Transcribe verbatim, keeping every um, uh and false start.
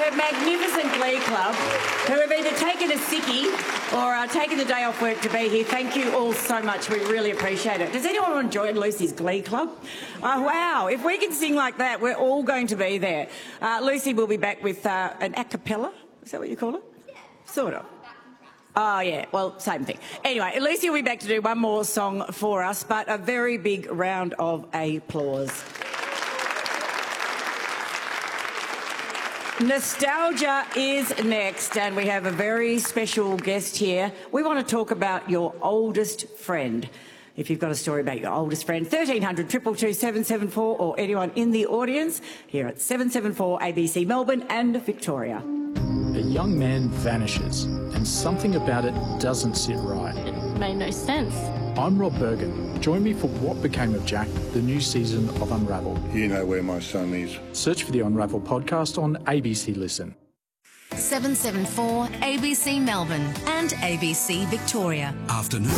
the magnificent Glee Club, who have either taken a sickie or uh, taken the day off work to be here. Thank you all so much. We really appreciate it. Does anyone want to join Lucy's Glee Club? Oh, wow. If we can sing like that, we're all going to be there. Uh, Lucy will be back with uh, an a cappella. Is that what you call it? Yeah. Sort of. Oh, yeah, well, same thing. Anyway, Lucy will be back to do one more song for us, but a very big round of applause. Nostalgia is next, and we have a very special guest here. We want to talk about your oldest friend. If you've got a story about your oldest friend, thirteen hundred, two two two, seven seven four, or anyone in the audience here at seven seven four A B C Melbourne and Victoria. A young man vanishes, and something about it doesn't sit right. It made no sense. I'm Rob Bergen. Join me for What Became of Jack, the new season of Unravel. You know where my son is. Search for the Unravel podcast on A B C Listen. seven seven four A B C Melbourne and A B C Victoria. Afternoon.